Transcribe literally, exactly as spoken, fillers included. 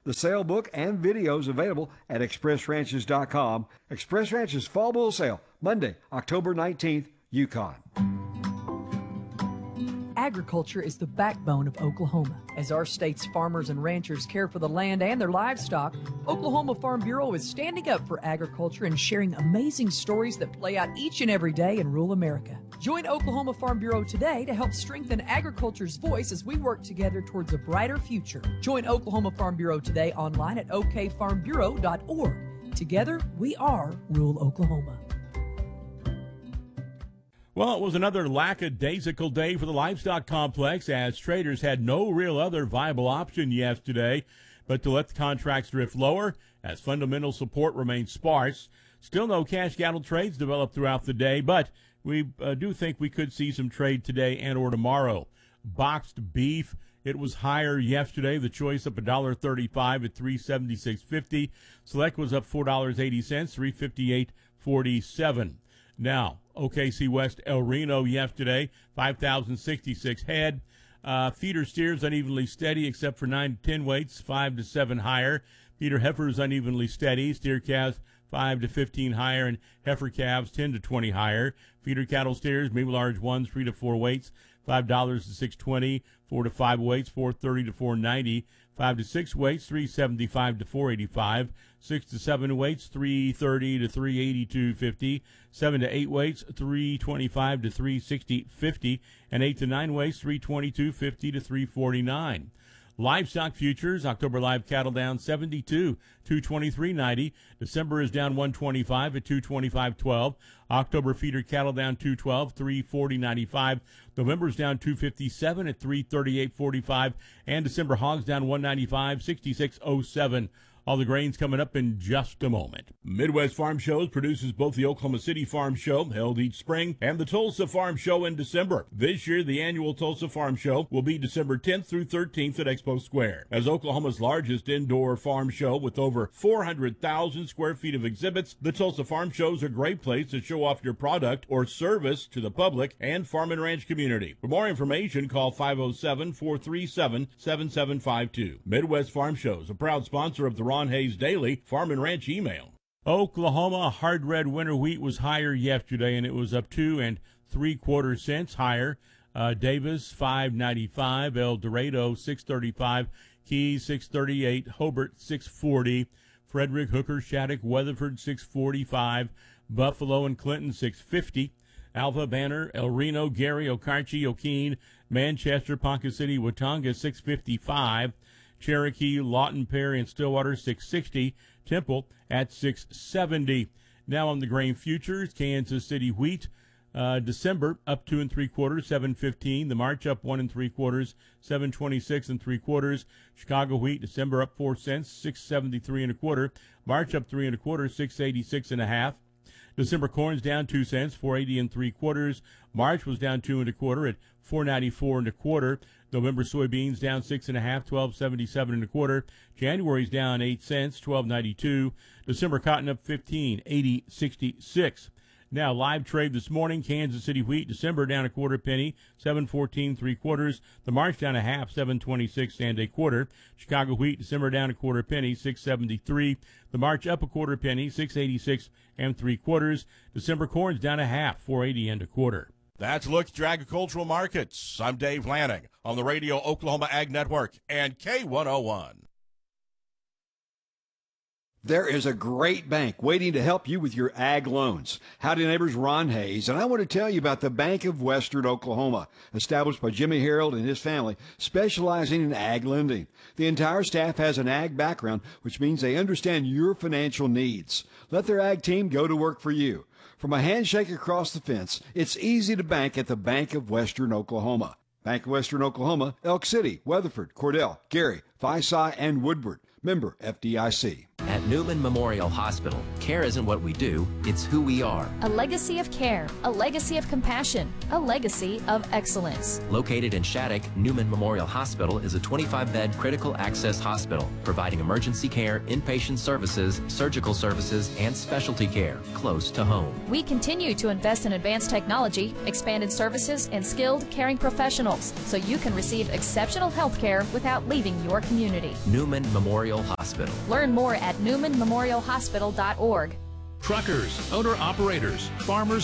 The sale book and videos available at express ranches dot com. Express Ranches Fall Bull Sale, Monday, October nineteenth, Yukon. Agriculture is the backbone of Oklahoma. As our state's farmers and ranchers care for the land and their livestock, Oklahoma Farm Bureau is standing up for agriculture and sharing amazing stories that play out each and every day in rural America. Join Oklahoma Farm Bureau today to help strengthen agriculture's voice as we work together towards a brighter future. Join Oklahoma Farm Bureau today online at o k farm bureau dot org. Together, we are rural Oklahoma. Well, it was another lackadaisical day for the livestock complex as traders had no real other viable option yesterday but to let the contracts drift lower as fundamental support remains sparse. Still no cash cattle trades developed throughout the day, but we uh, do think we could see some trade today and or tomorrow. Boxed beef, it was higher yesterday. The choice up one dollar thirty-five at three seventy-six fifty. Select was up four dollars and eighty cents, three fifty-eight forty-seven. Now, O K C West El Reno yesterday, five thousand sixty-six head. Uh, feeder steers unevenly steady except for nine to ten weights, five to seven higher. Feeder heifers unevenly steady. Steer calves five to fifteen higher, and heifer calves ten to twenty higher. Feeder cattle steers, maybe large ones, three to four weights, five dollars to six twenty. Four to five weights, four thirty to four ninety. Five to six weights, three seventy-five to four eighty-five. Six to seven weights, three thirty to three eighty-two fifty. Seven to eight weights, three twenty-five to three sixty fifty. And eight to nine weights, three twenty-two fifty to three forty-nine. Livestock futures, October live cattle down seventy-two, two twenty-three ninety. December is down one twenty-five at two twenty-five twelve. October feeder cattle down two twelve, three forty ninety-five. November is down two fifty-seven at three thirty-eight forty-five. And December hogs down one ninety-five, sixty-six oh seven. All the grains coming up in just a moment. Midwest Farm Shows produces both the Oklahoma City Farm Show, held each spring, and the Tulsa Farm Show in December. This year, the annual Tulsa Farm Show will be December tenth through thirteenth at Expo Square. As Oklahoma's largest indoor farm show with over four hundred thousand square feet of exhibits, the Tulsa Farm Show is a great place to show off your product or service to the public and farm and ranch community. For more information, call five oh seven, four three seven, seven seven five two. Midwest Farm Shows, a proud sponsor of the Ron Hayes Daily Farm and Ranch Email. Oklahoma hard red winter wheat was higher yesterday, and it was up two and three quarter cents higher. Uh, Davis five ninety-five, El Dorado six thirty-five, Keys six thirty-eight, Hobart six forty, Frederick, Hooker, Shattuck, Weatherford six forty-five, Buffalo and Clinton six fifty, Alpha, Banner, El Reno, Gary, Okarche, Okeen, Manchester, Ponca City, Watauga six fifty-five. Cherokee, Lawton, Perry, and Stillwater six sixty. Temple at six seventy. Now on the grain futures, Kansas City wheat, uh, December up two and three quarters, seven fifteen. The March up one and three quarters, seven twenty-six and three quarters. Chicago wheat, December up four cents, six seventy-three and a quarter. March up three and a quarter, six eighty-six and a half. December corn's down two cents, four eighty and three quarters. March was down two and a quarter at four ninety-four and a quarter. November soybeans down six and a half, twelve seventy-seven and a quarter. January's down eight cents, twelve ninety-two. December cotton up fifteen, eighty sixty-six. Now live trade this morning, Kansas City wheat, December down a quarter penny, seven fourteen three quarters. The March down a half, seven twenty-six and a quarter. Chicago wheat, December down a quarter penny, six seventy-three. The March up a quarter penny, six eighty-six and three quarters. December corn's down a half, four eighty and a quarter. That's a look at your agricultural markets. I'm Dave Lanning on the Radio Oklahoma Ag Network and K one oh one. There is a great bank waiting to help you with your ag loans. Howdy neighbors, Ron Hayes, and I want to tell you about the Bank of Western Oklahoma, established by Jimmy Harold and his family, specializing in ag lending. The entire staff has an ag background, which means they understand your financial needs. Let their ag team go to work for you. From a handshake across the fence, it's easy to bank at the Bank of Western Oklahoma. Bank of Western Oklahoma, Elk City, Weatherford, Cordell, Gary, Phi-Psi, and Woodward. Member F D I C. At Newman Memorial Hospital, care isn't what we do, it's who we are. A legacy of care, a legacy of compassion, a legacy of excellence. Located in Shattuck, Newman Memorial Hospital is a twenty-five bed critical access hospital, providing emergency care, inpatient services, surgical services, and specialty care close to home. We continue to invest in advanced technology, expanded services, and skilled caring professionals, so you can receive exceptional health care without leaving your community. Newman Memorial Hospital. Hospital. Learn more at newman memorial hospital dot org. Truckers, owner-operators, farmers,